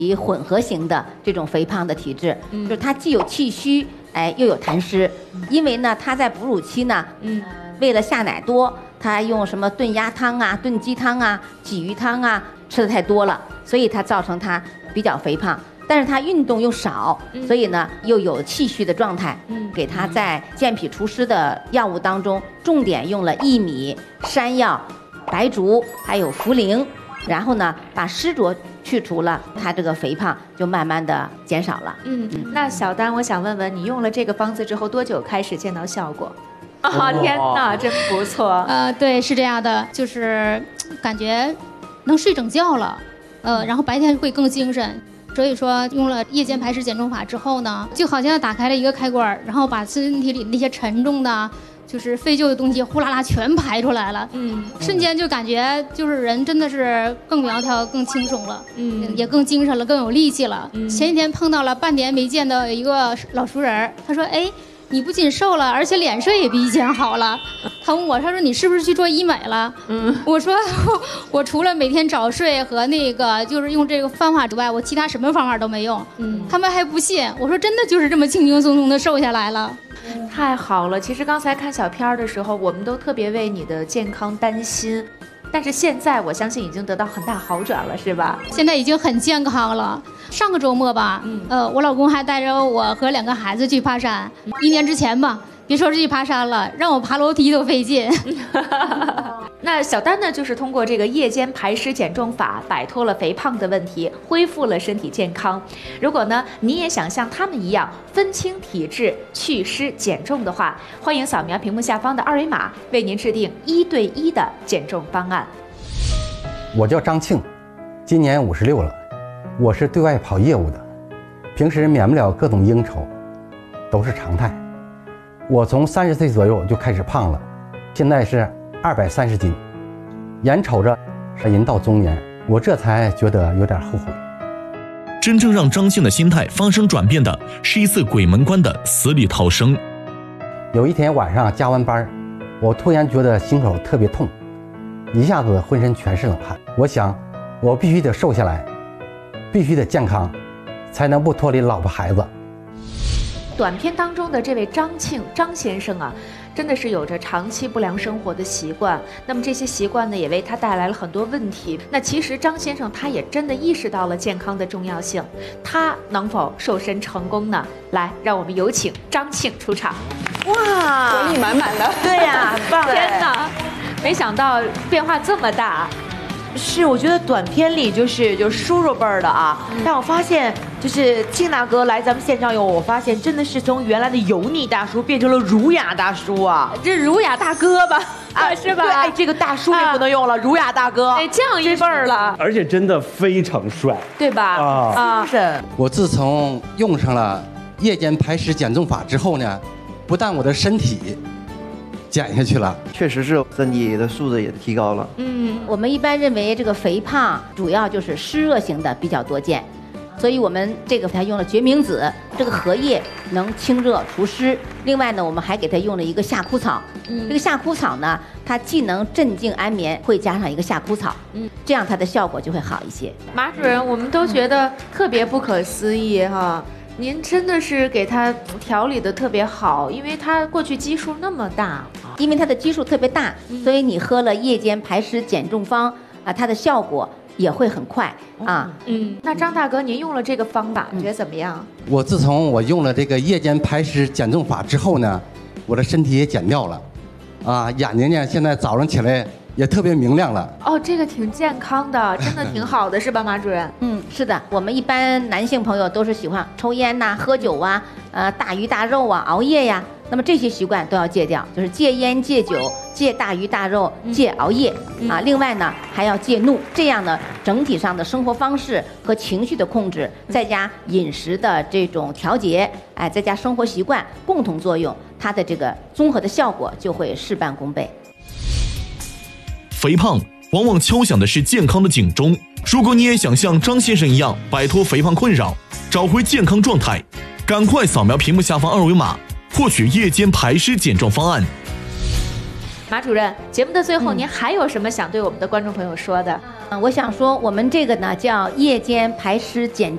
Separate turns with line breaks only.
以混合型的这种肥胖的体质，就是它既有气虚，又有痰湿。因为呢，它在哺乳期呢，为了下奶多，它用什么炖鸭汤啊、炖鸡汤啊、鲫鱼汤啊吃的太多了，所以它造成它比较肥胖。但是它运动又少，所以呢又有气虚的状态。给它在健脾除湿的药物当中，重点用了薏米、山药、白术还有茯苓，然后呢把湿浊去除了，它这个肥胖就慢慢的减少了。
那小丹，我想问问你，用了这个方子之后多久开始见到效果？天哪，真不错。
对，是这样的，就是感觉能睡整觉了，然后白天会更精神。所以说用了夜间排湿减重法之后呢，就好像打开了一个开关，然后把身体里那些沉重的就是废旧的东西呼啦啦全排出来了，瞬间就感觉就是人真的是更苗条、更轻松了，也更精神了、更有力气了。前几天碰到了半年没见的一个老熟人，他说：“哎，你不仅瘦了，而且脸色也比以前好了。”他问我，他说：“你是不是去做医美了？”我说：“我除了每天早睡和那个就是用这个方法之外，我其他什么方法都没用。”他们还不信，我说：“真的就是这么轻轻松松的瘦下来了。”
太好了！其实刚才看小片的时候，我们都特别为你的健康担心，但是现在我相信已经得到很大好转了，是吧？
现在已经很健康了。上个周末吧，我老公还带着我和2个孩子去爬山。1年之前吧，别说是去爬山了，让我爬楼梯都费劲。
那小丹呢，就是通过这个夜间排湿减重法，摆脱了肥胖的问题，恢复了身体健康。如果呢，你也想像他们一样分清体质、祛湿减重的话，欢迎扫描屏幕下方的2维码，为您制定1对1的减重方案。
我叫张庆，今年56了，我是对外跑业务的，平时免不了各种应酬，都是常态。我从30岁左右就开始胖了，现在是230斤，眼瞅着是人到中年，我这才觉得有点后悔。
真正让张庆的心态发生转变的是一次鬼门关的死里逃生。
有一天晚上加完班，我突然觉得心口特别痛，一下子浑身全是冷汗。我想我必须得瘦下来，必须得健康，才能不脱离老婆孩子。
短片当中的这位张庆张先生啊，真的是有着长期不良生活的习惯，那么这些习惯呢，也为他带来了很多问题。那其实张先生他也真的意识到了健康的重要性，他能否瘦身成功呢？来，让我们有请张庆出场。
哇，活力满满的，
对呀，很棒！
天哪，没想到变化这么大。
是，我觉得短片里就是叔叔辈儿的啊，但我发现就是庆大哥来咱们现场以后，我发现真的是从原来的油腻大叔变成了儒雅大叔啊，
这儒雅大哥吧，是吧？
对，哎，这个大叔也不能用了，儒雅大哥，
哎，降一辈儿了，
而且真的非常帅，
对吧？
是。
我自从用上了夜间排湿减重法之后呢，不但我的身体减下去了，
确实是身体的素质也提高了。
我们一般认为这个肥胖主要就是湿热型的比较多见，所以我们这个还用了决明子，这个荷叶能清热除湿。另外呢，我们还给它用了一个夏枯草，这个夏枯草呢，它既能镇静安眠，会加上一个夏枯草，这样它的效果就会好一些。
马主任，我们都觉得特别不可思议哈。您真的是给他调理的特别好，因为他过去基数那么大，
因为它的基数特别大，所以你喝了夜间排湿减重方啊，它的效果也会很快啊。
那张大哥，您用了这个方法，觉得怎么样？
我自从我用了这个夜间排湿减重法之后呢，我的身体也减掉了，眼睛呢现在早上起来也特别明亮了。
哦，这个挺健康的，真的挺好的，是吧，马主任？
是的，我们一般男性朋友都是喜欢抽烟呐、喝酒啊、大鱼大肉啊、熬夜呀，那么这些习惯都要戒掉，就是戒烟、戒酒、戒大鱼大肉、戒熬夜啊。另外呢，还要戒怒，这样呢，整体上的生活方式和情绪的控制，再加饮食的这种调节，再加生活习惯共同作用，它的这个综合的效果就会事半功倍。
肥胖往往敲响的是健康的警钟。如果你也想像张先生一样摆脱肥胖困扰，找回健康状态，赶快扫描屏幕下方2维码，获取夜间排湿减重方案。
马主任，节目的最后，您还有什么想对我们的观众朋友说的？
我想说，我们这个呢叫夜间排湿减